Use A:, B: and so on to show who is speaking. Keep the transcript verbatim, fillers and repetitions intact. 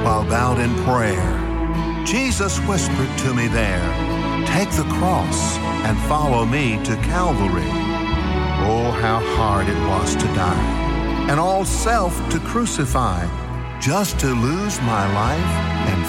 A: while bowed in prayer. Jesus whispered to me there, "Take the cross and follow me to Calvary." Oh, how hard it was to die, and all self to crucify, just to lose my life and